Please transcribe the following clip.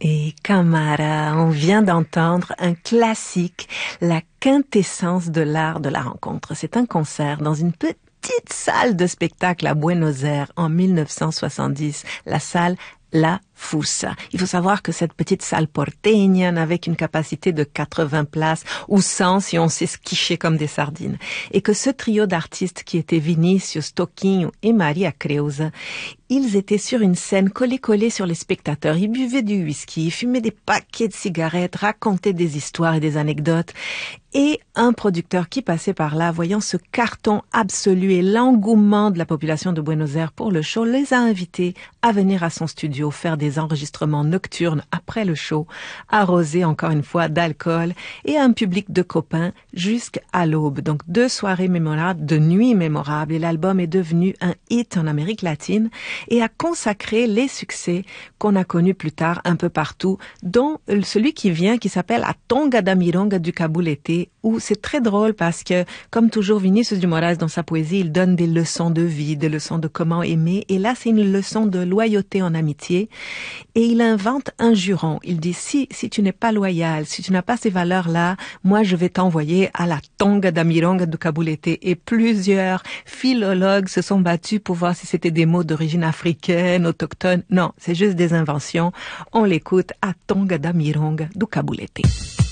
Et Camara, on vient d'entendre un classique, la quintessence de l'art de la rencontre. C'est un concert dans une petite salle de spectacle à Buenos Aires en 1970, la salle La Fusa. Il faut savoir que cette petite salle porteña n'avait qu'une capacité de 80 places, ou 100 si on s'est quiché comme des sardines. Et que ce trio d'artistes qui étaient Vinicius, Toquinho et Maria Creuza, ils étaient sur une scène collés sur les spectateurs. Ils buvaient du whisky, fumaient des paquets de cigarettes, racontaient des histoires et des anecdotes. Et un producteur qui passait par là, voyant ce carton absolu et l'engouement de la population de Buenos Aires pour le show, les a invités à venir à son studio faire des enregistrements nocturnes après le show, arrosés encore une fois d'alcool et un public de copains jusqu'à l'aube. Donc 2 soirées mémorables, 2 nuits mémorables, et l'album est devenu un hit en Amérique latine et a consacré les succès qu'on a connus plus tard un peu partout, dont celui qui vient, qui s'appelle A Tonga da Mironga du Cabulete, où c'est très drôle parce que, comme toujours, Vinicius de Moraes, dans sa poésie, il donne des leçons de vie, des leçons de comment aimer, et là, c'est une leçon de loyauté en amitié, et il invente un juron. Il dit, si tu n'es pas loyal, si tu n'as pas ces valeurs-là, moi, je vais t'envoyer à la Tonga da Mironga du Cabulete, et plusieurs philologues se sont battus pour voir si c'était des mots d'origine africaine, autochtone. Non, c'est juste des inventions. On l'écoute à Tonga da Mironga du Cabulete.